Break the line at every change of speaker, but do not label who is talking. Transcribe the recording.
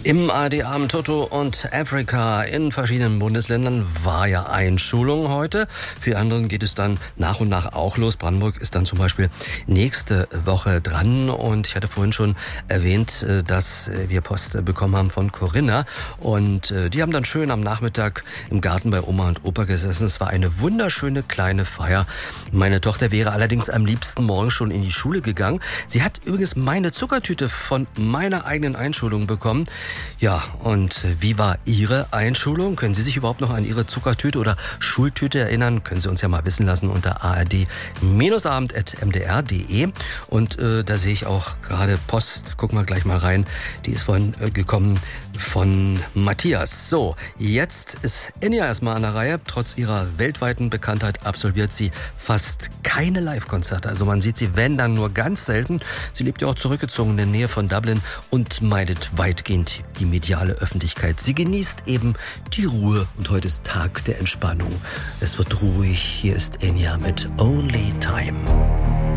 Im ARD-Abend Toto und Afrika in verschiedenen Bundesländern war ja Einschulung heute. Für anderen geht es dann nach und nach auch los. Brandenburg ist dann zum Beispiel nächste Woche dran. Und ich hatte vorhin schon erwähnt, dass wir Post bekommen haben von Corinna. Und die haben dann schön am Nachmittag im Garten bei Oma und Opa gesessen. Es war eine wunderschöne kleine Feier. Meine Tochter wäre allerdings am liebsten morgen schon in die Schule gegangen. Sie hat übrigens meine Zuckertüte von meiner eigenen Einschulung bekommen. Ja, und wie war Ihre Einschulung? Können Sie sich überhaupt noch an Ihre Zuckertüte oder Schultüte erinnern? Können Sie uns ja mal wissen lassen unter ard-abend@mdr.de. Und da sehe ich auch gerade Post. Gucken wir gleich mal rein. Die ist vorhin gekommen von Matthias. So, jetzt ist Enya erstmal an der Reihe. Trotz ihrer weltweiten Bekanntheit absolviert sie fast keine Live-Konzerte. Also man sieht sie, wenn dann nur ganz selten. Sie lebt ja auch zurückgezogen in der Nähe von Dublin und meidet weitgehend die mediale Öffentlichkeit. Sie genießt eben die Ruhe und heute ist Tag der Entspannung. Es wird ruhig. Hier ist Enya mit Only Time.